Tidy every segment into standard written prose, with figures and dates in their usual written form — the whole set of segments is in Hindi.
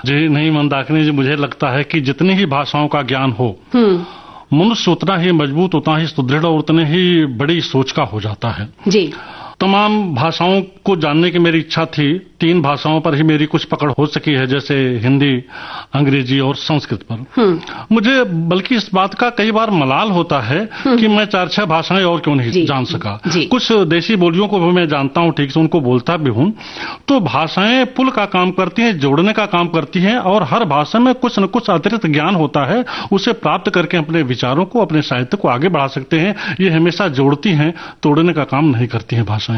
जी नहीं मंदाकिनी जी, मुझे लगता है कि जितनी ही भाषाओं का ज्ञान हो, मनुष्य उतना ही मजबूत, उतना ही सुदृढ़ और उतने ही बड़ी सोच का हो जाता है। जी। तमाम भाषाओं को जानने की मेरी इच्छा थी। 3 भाषाओं पर ही मेरी कुछ पकड़ हो सकी है, जैसे हिंदी, अंग्रेजी और संस्कृत पर। मुझे बल्कि इस बात का कई बार मलाल होता है कि मैं 4-6 भाषाएं और क्यों नहीं जान सका। कुछ देशी बोलियों को भी मैं जानता हूं, ठीक से उनको बोलता भी हूं। तो भाषाएं पुल का काम करती हैं, जोड़ने का काम करती हैं, और हर भाषा में कुछ न कुछ अतिरिक्त ज्ञान होता है। उसे प्राप्त करके अपने विचारों को, अपने साहित्य को आगे बढ़ा सकते हैं। ये हमेशा जोड़ती हैं, तोड़ने का काम नहीं करती हैं भाषाएं।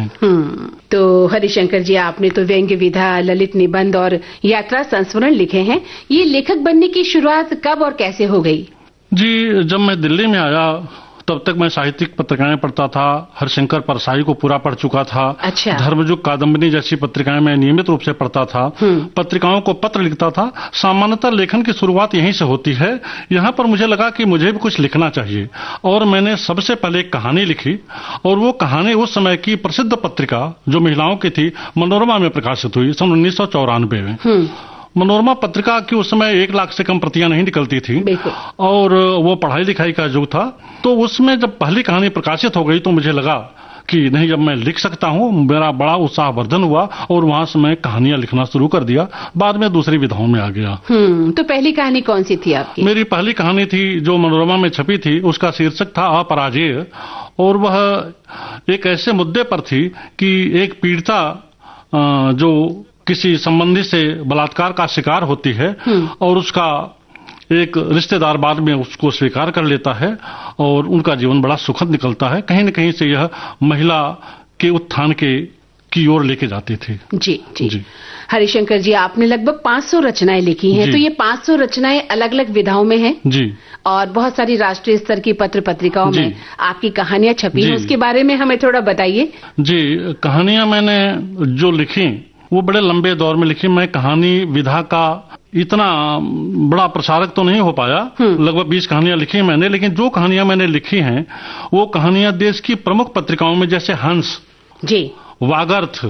तो हरिशंकर जी, आपने तो व्यंग्य विधा, ललित निबंध और यात्रा संस्मरण लिखे हैं। ये लेखक बनने की शुरुआत कब और कैसे हो गई? जी, जब मैं दिल्ली में आया तब तक मैं साहित्यिक पत्रिकाएं पढ़ता था। हरिशंकर परसाई को पूरा पढ़ चुका था। अच्छा। धर्मयुग, कादम्बिनी जैसी पत्रिकाएं मैं नियमित रूप से पढ़ता था। पत्रिकाओं को पत्र लिखता था। सामान्यतः लेखन की शुरुआत यहीं से होती है। यहाँ पर मुझे लगा कि मुझे भी कुछ लिखना चाहिए, और मैंने सबसे पहले एक कहानी लिखी। और वो कहानी उस समय की प्रसिद्ध पत्रिका जो महिलाओं की थी, मनोरमा में प्रकाशित हुई सन 1994 में। मनोरमा पत्रिका की उस समय 1 लाख से कम प्रतियां नहीं निकलती थी, और वो पढ़ाई लिखाई का युग था। तो उसमें जब पहली कहानी प्रकाशित हो गई तो मुझे लगा कि नहीं, जब मैं लिख सकता हूं, मेरा बड़ा उत्साहवर्धन हुआ, और वहां से मैं कहानियां लिखना शुरू कर दिया। बाद में दूसरी विधाओं में आ गया। तो पहली कहानी कौन सी थी आपकी? मेरी पहली कहानी थी जो मनोरमा में छपी थी, उसका शीर्षक था अपराजेय, और वह एक ऐसे मुद्दे पर थी कि एक पीड़िता जो किसी संबंधी से बलात्कार का शिकार होती है, और उसका एक रिश्तेदार बाद में उसको स्वीकार कर लेता है, और उनका जीवन बड़ा सुखद निकलता है। कहीं न कहीं से यह महिला के उत्थान की ओर लेके जाती थी। जी। हरिशंकर जी, आपने लगभग 500 रचनाएं लिखी हैं। तो ये 500 रचनाएं अलग अलग विधाओं में हैं जी, और बहुत सारी राष्ट्रीय स्तर की पत्र पत्रिकाओं में आपकी कहानियां छपी हैं। उसके बारे में हमें थोड़ा बताइए। जी, कहानियां मैंने जो लिखी वो बड़े लंबे दौर में लिखी। मैं कहानी विधा का इतना बड़ा प्रसारक तो नहीं हो पाया। लगभग 20 कहानियां लिखी मैंने, लेकिन जो कहानियां मैंने लिखी हैं वो कहानियां देश की प्रमुख पत्रिकाओं में, जैसे हंस जी, वागर्थ,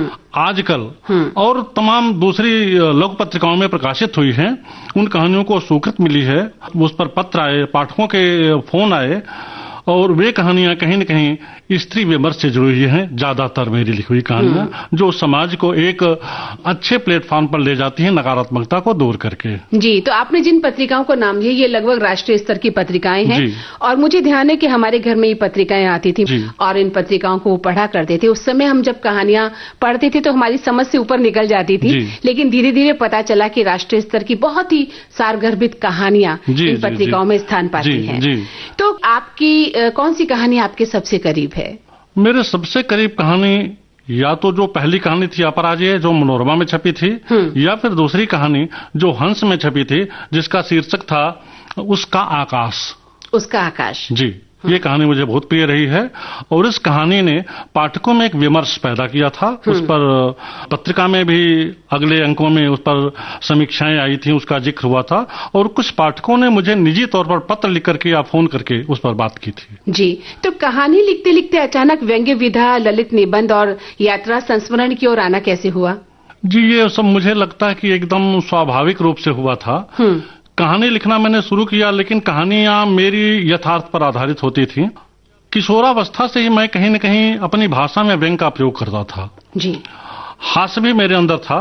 आजकल और तमाम दूसरी लोक पत्रिकाओं में प्रकाशित हुई हैं। उन कहानियों को स्वीकृति मिली है, उस पर पत्र आए, पाठकों के फोन आए, और वे कहानियां कहीं न कहीं स्त्री विमर्श से जुड़ी हुई हैं। ज्यादातर मेरी लिखी हुई कहानियां जो समाज को एक अच्छे प्लेटफॉर्म पर ले जाती हैं, नकारात्मकता को दूर करके। जी, तो आपने जिन पत्रिकाओं को नाम लिया, ये लगभग राष्ट्रीय स्तर की पत्रिकाएं हैं, और मुझे ध्यान है कि हमारे घर में ये पत्रिकाएं आती थी, और इन पत्रिकाओं को पढ़ा करते थे। उस समय हम जब कहानियां पढ़ते थे तो हमारी समझ से ऊपर निकल जाती थी, लेकिन धीरे धीरे पता चला कि राष्ट्रीय स्तर की बहुत ही सारगर्भित कहानियां इन पत्रिकाओं में स्थान पाती हैं। तो आपकी कौन सी कहानी आपके सबसे करीब है? मेरे सबसे करीब कहानी या तो जो पहली कहानी थी अपराजेय, जो मनोरमा में छपी थी, या फिर दूसरी कहानी जो हंस में छपी थी, जिसका शीर्षक था उसका आकाश। उसका आकाश जी, ये कहानी मुझे बहुत प्रिय रही है, और इस कहानी ने पाठकों में एक विमर्श पैदा किया था। उस पर पत्रिका में भी अगले अंकों में उस पर समीक्षाएं आई थी, उसका जिक्र हुआ था, और कुछ पाठकों ने मुझे निजी तौर पर पत्र लिख करके या फोन करके उस पर बात की थी। जी, तो कहानी लिखते लिखते अचानक व्यंग्य विधा, ललित निबंध और यात्रा संस्मरण की ओर आना कैसे हुआ? जी, ये सब मुझे लगता है कि एकदम स्वाभाविक रूप से हुआ था। कहानी लिखना मैंने शुरू किया, लेकिन कहानियां मेरी यथार्थ पर आधारित होती थी। किशोरावस्था से ही मैं कहीं न कहीं अपनी भाषा में व्यंग्य का प्रयोग करता था जी। हास्य भी मेरे अंदर था,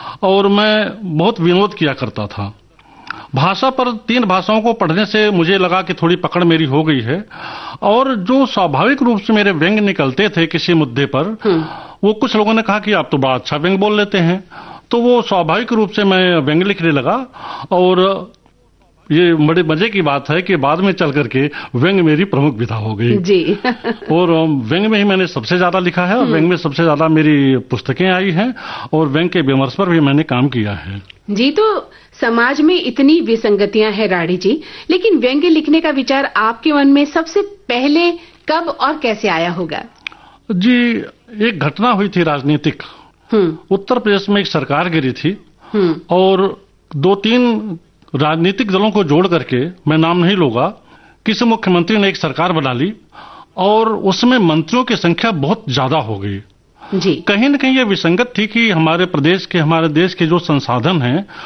और मैं बहुत विनोद किया करता था। भाषा पर 3 भाषाओं को पढ़ने से मुझे लगा कि थोड़ी पकड़ मेरी हो गई है, और जो स्वाभाविक रूप से मेरे व्यंग्य निकलते थे किसी मुद्दे पर, वो कुछ लोगों ने कहा कि आप तो बड़ा अच्छा व्यंग्य बोल लेते हैं। तो वो स्वाभाविक रूप से मैं व्यंग्य लिखने लगा, और ये बड़े मजे की बात है कि बाद में चल करके व्यंग्य मेरी प्रमुख विधा हो गई जी। और व्यंग्य में ही मैंने सबसे ज्यादा लिखा है, और व्यंग्य में सबसे ज्यादा मेरी पुस्तकें आई हैं, और व्यंग्य के विमर्श पर भी मैंने काम किया है जी। तो समाज में इतनी विसंगतियां हैं राठी जी, लेकिन व्यंग्य लिखने का विचार आपके मन में सबसे पहले कब और कैसे आया होगा? जी, एक घटना हुई थी राजनीतिक। उत्तर प्रदेश में एक सरकार गिरी थी, और 2-3 राजनीतिक दलों को जोड़ करके, मैं नाम नहीं लूंगा, किसी मुख्यमंत्री ने एक सरकार बना ली, और उसमें मंत्रियों की संख्या बहुत ज्यादा हो गई जी। कहीं न कहीं ये विसंगत थी कि हमारे प्रदेश के, हमारे देश के जो संसाधन हैं